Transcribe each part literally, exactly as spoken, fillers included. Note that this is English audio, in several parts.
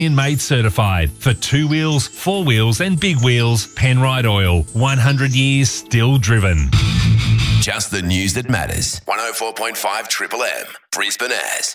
Made certified for two wheels, four wheels and big wheels. Penrite Oil, one hundred years still driven. Just the news that matters. one oh four point five Triple M, Brisbane As.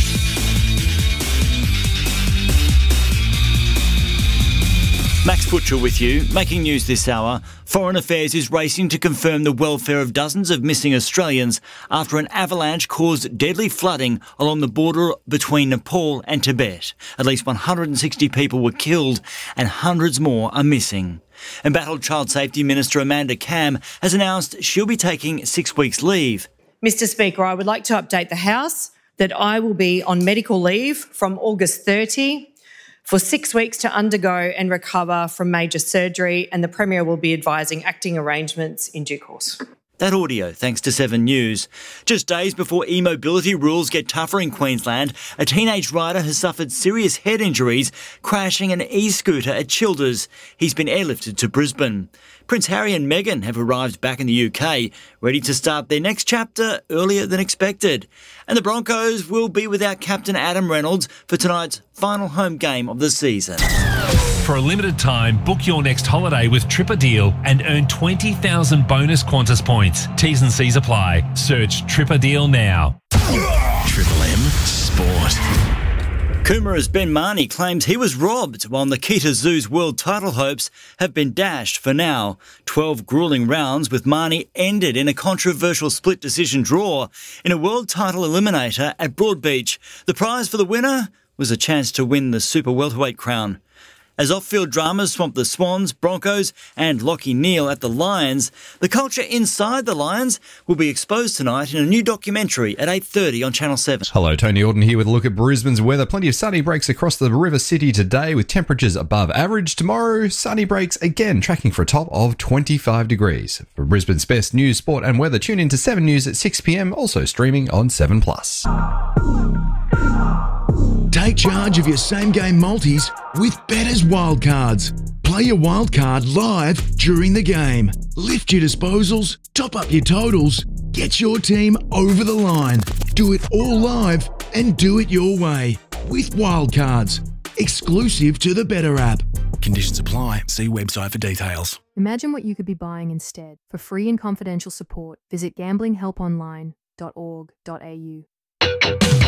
Max Butcher with you. Making news this hour. Foreign Affairs is racing to confirm the welfare of dozens of missing Australians after an avalanche caused deadly flooding along the border between Nepal and Tibet. At least one hundred sixty people were killed and hundreds more are missing. Embattled Child Safety Minister Amanda Cam has announced she'll be taking six weeks' leave. Mister Speaker, I would like to update the House that I will be on medical leave from August thirtieth for six weeks to undergo and recover from major surgery, and the Premier will be advising acting arrangements in due course. That audio, thanks to Seven News. Just days before e-mobility rules get tougher in Queensland, a teenage rider has suffered serious head injuries crashing an e-scooter at Childers. He's been airlifted to Brisbane. Prince Harry and Meghan have arrived back in the U K, ready to start their next chapter earlier than expected. And the Broncos will be without captain Adam Reynolds for tonight's final home game of the season. For a limited time, book your next holiday with Tripper Deal and earn twenty thousand bonus Qantas points. T's and C's apply. Search Tripper Deal now. Triple M Sport. Coomera's Ben Marnie claims he was robbed, while Nikita Zoo's world title hopes have been dashed for now. Twelve gruelling rounds with Marnie ended in a controversial split decision draw in a world title eliminator at Broadbeach. The prize for the winner was a chance to win the super welterweight crown. As off-field dramas swamp the Swans, Broncos and Lachie Neale at the Lions, the culture inside the Lions will be exposed tonight in a new documentary at eight thirty on Channel seven. Hello, Tony Auden here with a look at Brisbane's weather. Plenty of sunny breaks across the river city today with temperatures above average. Tomorrow, sunny breaks again, tracking for a top of twenty-five degrees. For Brisbane's best news, sport and weather, tune in to seven News at six p m, also streaming on seven plus. Take charge of your same-game multis with Better's Wildcards. Play your wildcard live during the game. Lift your disposals, top up your totals, get your team over the line. Do it all live and do it your way with Wildcards. Exclusive to the Better app. Conditions apply. See website for details. Imagine what you could be buying instead. For free and confidential support, visit gambling help online dot org dot a u.